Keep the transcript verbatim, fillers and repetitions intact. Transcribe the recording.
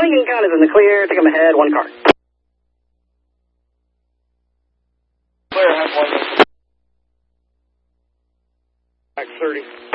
Lincoln Gun is in the clear. Take him ahead, one car. Clear, have one. Back thirty.